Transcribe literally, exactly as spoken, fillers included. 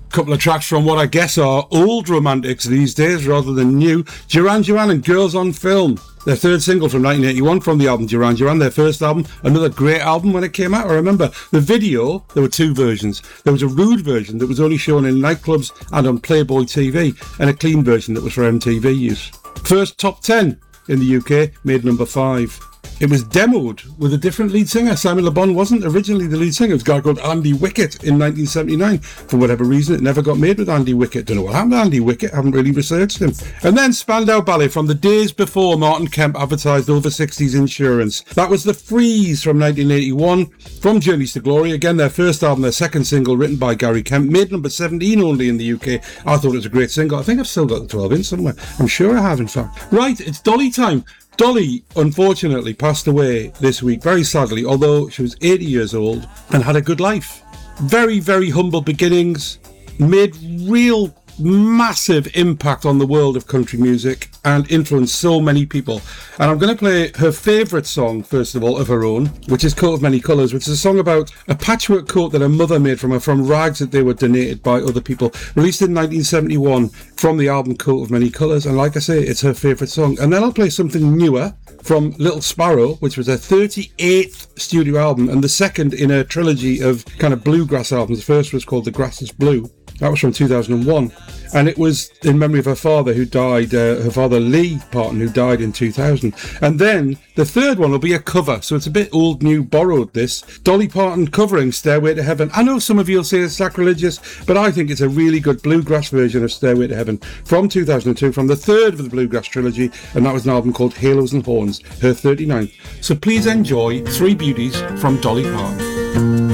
couple of tracks from what I guess are old romantics these days rather than new. Duran Duran and Girls on Film, their third single from nineteen eighty-one from the album Duran Duran, their first album, another great album when it came out. I remember the video, there were two versions. There was a rude version that was only shown in nightclubs and on Playboy T V, and a clean version that was for M T V use. First top ten in the U K, made number five. It was demoed with a different lead singer. Simon Le Bon wasn't originally the lead singer. It was a guy called Andy Wickett in nineteen seventy-nine. For whatever reason, it never got made with Andy Wickett. Don't know what happened to Andy Wickett. Haven't really researched him. And then Spandau Ballet from the days before Martin Kemp advertised over sixties insurance. That was The Freeze from nineteen eighty-one. From Journeys to Glory, again their first album, their second single, written by Gary Kemp, made number seventeen only in the U K. I thought it was a great single. I think I've still got the twelve inch somewhere. I'm sure I have, in fact. Right, it's Dolly time. Dolly, unfortunately, passed away this week, very sadly, although she was eighty years old and had a good life. Very, very humble beginnings, made real massive impact on the world of country music and influenced so many people. And I'm going to play her favourite song, first of all, of her own, which is Coat of Many Colours, which is a song about a patchwork coat that her mother made from her from rags that they were donated by other people, released in nineteen seventy-one from the album Coat of Many Colours. And like I say, it's her favourite song. And then I'll play something newer from Little Sparrow, which was her thirty-eighth studio album and the second in a trilogy of kind of bluegrass albums. The first was called The Grass is Blue. That was from two thousand one, and it was in memory of her father who died, uh, her father Lee Parton, who died in two thousand. And then the third one will be a cover, so it's a bit old, new, borrowed, this. Dolly Parton covering Stairway to Heaven. I know some of you will say it's sacrilegious, but I think it's a really good bluegrass version of Stairway to Heaven from two thousand two, from the third of the bluegrass trilogy, and that was an album called Halos and Horns, her thirty-ninth. So please enjoy Three Beauties from Dolly Parton.